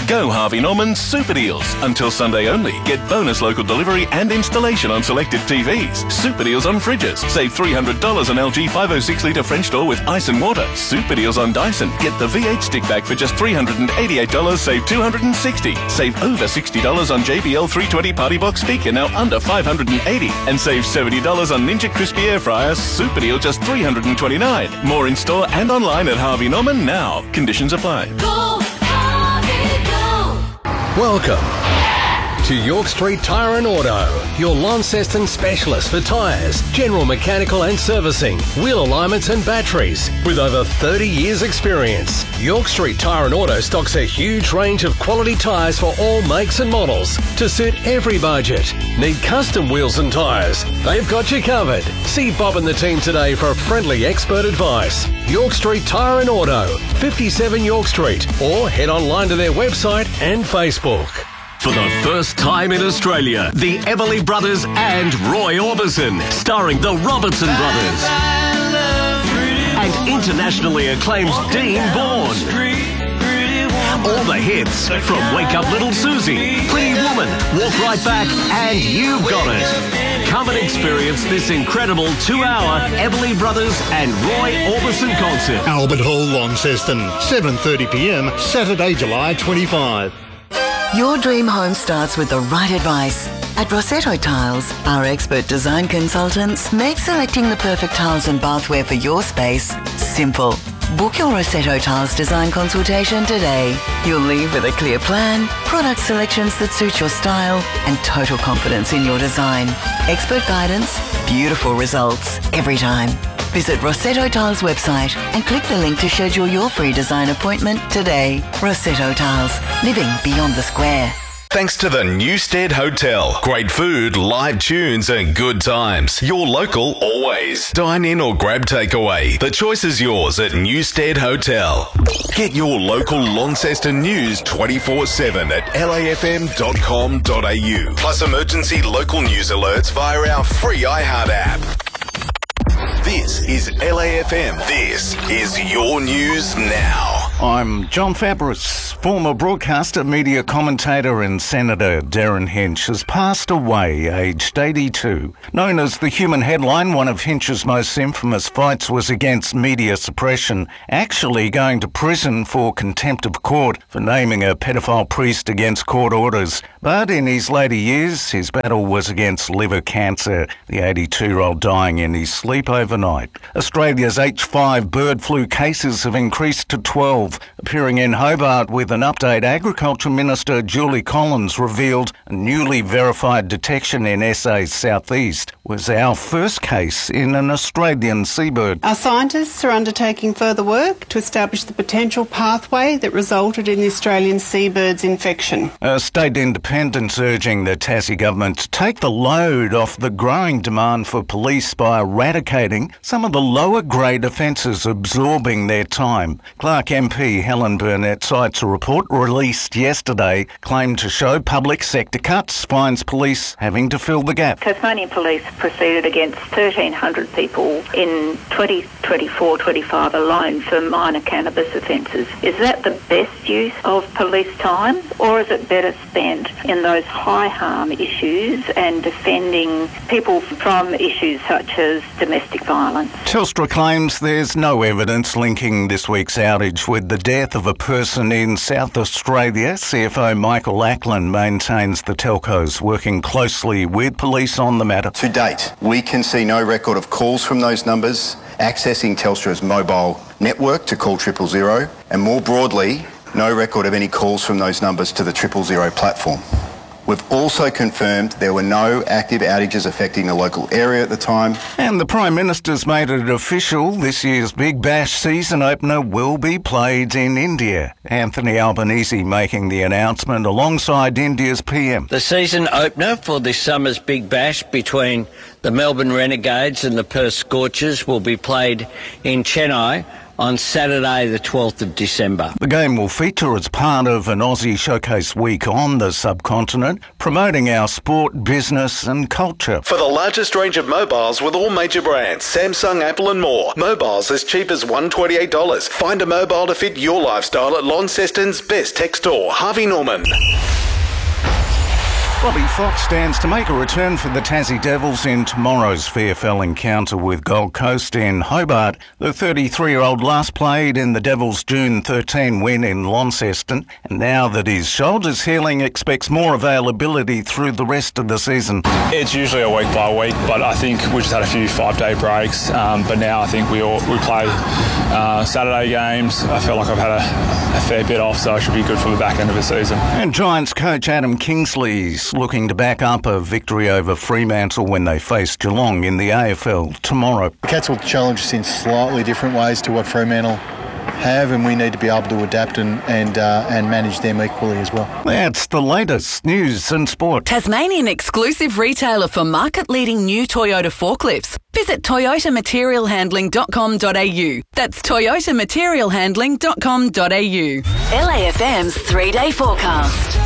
Go Harvey Norman's Super Deals. Until Sunday only. Get bonus local delivery and installation on selected TVs. Super Deals on fridges. Save $300 on LG 506-litre French door with ice and water. Super Deals on Dyson. Get the V8 stick back for just $388. Save $260. Save over $60 on JBL 320 Party Box speaker, now under $580. And save $70 on Ninja Crispy Air Fryer. Super Deal just $329. More in store and online at Harvey Norman now. Conditions apply. Go, Harvey, go. Welcome to York Street Tyre and Auto, your Launceston specialist for tyres, general mechanical and servicing, wheel alignments and batteries. With over 30 years experience, York Street Tyre and Auto stocks a huge range of quality tyres for all makes and models to suit every budget. Need custom wheels and tyres? They've got you covered. See Bob and the team today for friendly expert advice. York Street Tyre and Auto, 57 York Street, or head online to their website and Facebook. For the first time in Australia, the Everly Brothers and Roy Orbison, starring the Robertson Brothers. And internationally acclaimed Dean Bourne. All the hits from Wake Up Little Susie, Pretty Woman, Walk Right Back, and You've Got It. Come and experience this incredible 2-hour Everly Brothers and Roy Orbison concert. Albert Hall, Launceston, 7:30pm, Saturday, July 25. Your dream home starts with the right advice. At Rossetto Tiles, our expert design consultants make selecting the perfect tiles and bathware for your space simple. Book your Rossetto Tiles design consultation today. You'll leave with a clear plan, product selections that suit your style, and total confidence in your design. Expert guidance, beautiful results every time. Visit Rossetto Tiles website and click the link to schedule your free design appointment today. Rossetto Tiles, living beyond the square. Thanks to the Newstead Hotel. Great food, live tunes and good times. Your local always. Dine in or grab takeaway. The choice is yours at Newstead Hotel. Get your local Launceston news 24/7 at lafm.com.au. Plus emergency local news alerts via our free iHeart app. This is LAFM. This is your news now. I'm John Fabris. Former broadcaster, media commentator and Senator Darren Hinch has passed away, aged 82. Known as the Human Headline, one of Hinch's most infamous fights was against media suppression, actually going to prison for contempt of court for naming a pedophile priest against court orders. But in his later years, his battle was against liver cancer, the 82-year-old dying in his sleep overnight. Australia's H5 bird flu cases have increased to 12. Appearing in Hobart with an update, Agriculture Minister Julie Collins revealed a newly verified detection in SA's southeast was our first case in an Australian seabird. Our scientists are undertaking further work to establish the potential pathway that resulted in the Australian seabird's infection. State independents urging the Tassie government to take the load off the growing demand for police by eradicating some of the lower grade offences absorbing their time. Clark MP Helen Burnett cites a report released yesterday claimed to show public sector cuts finds police having to fill the gap. Tasmanian Police proceeded against 1,300 people in 2024-25 alone for minor cannabis offences. Is that the best use of police time, or is it better spent in those high harm issues and defending people from issues such as domestic violence? Telstra claims there's no evidence linking this week's outage with the death of a person in South Australia. CFO Michael Ackland maintains the telco's working closely with police on the matter. To date, we can see no record of calls from those numbers accessing Telstra's mobile network to call 000, and more broadly, no record of any calls from those numbers to the 000 platform. We've also confirmed there were no active outages affecting the local area at the time. And the Prime Minister's made it official. This year's Big Bash season opener will be played in India. Anthony Albanese making the announcement alongside India's PM. The season opener for this summer's Big Bash between the Melbourne Renegades and the Perth Scorchers will be played in Chennai, on Saturday the 12th of December. The game will feature as part of an Aussie Showcase Week on the subcontinent, promoting our sport, business and culture. For the largest range of mobiles with all major brands, Samsung, Apple and more. Mobiles as cheap as $128. Find a mobile to fit your lifestyle at Launceston's best tech store, Harvey Norman. Robbie Fox stands to make a return for the Tassie Devils in tomorrow's VFL encounter with Gold Coast in Hobart. The 33-year-old last played in the Devils' June 13 win in Launceston, and now that his shoulder's healing, expects more availability through the rest of the season. It's usually a week by week, but I think we just had a few 5-day breaks. But now I think we play Saturday games. I feel like I've had a fair bit off, so I should be good for the back end of the season. And Giants coach Adam Kingsley's looking to back up a victory over Fremantle when they face Geelong in the AFL tomorrow. The Cats will challenge us in slightly different ways to what Fremantle have, and we need to be able to adapt and manage them equally as well. That's the latest news and sport. Tasmanian exclusive retailer for market-leading new Toyota forklifts. Visit toyotamaterialhandling.com.au. That's toyotamaterialhandling.com.au. LAFM's 3-day forecast.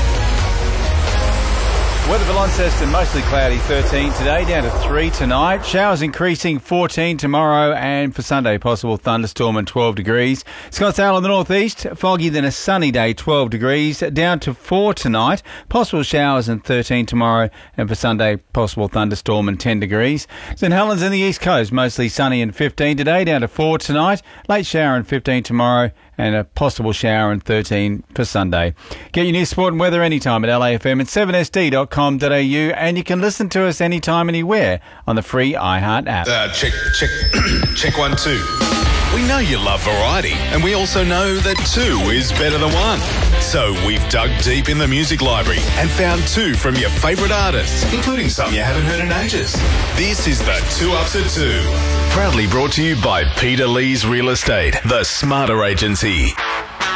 Weather for Launceston, mostly cloudy, 13 today, down to 3 tonight. Showers increasing, 14 tomorrow, and for Sunday, possible thunderstorm and 12 degrees. Scottsdale in the northeast, foggy then a sunny day, 12 degrees, down to 4 tonight. Possible showers and 13 tomorrow, and for Sunday, possible thunderstorm and 10 degrees. St Helens in the east coast, mostly sunny and 15 today, down to 4 tonight. Late shower and 15 tomorrow, and a possible shower and 13 for Sunday. Get your news, sport and weather anytime at LAFM at 7sd.com.au, and you can listen to us anytime, anywhere on the free iHeart app. Check 1, 2. We know you love variety, and we also know that 2 is better than 1. So we've dug deep in the music library and found 2 from your favourite artists, including some you haven't heard in ages. This is the 2 Ups at 2. Proudly brought to you by Peter Lee's Real Estate, the smarter agency.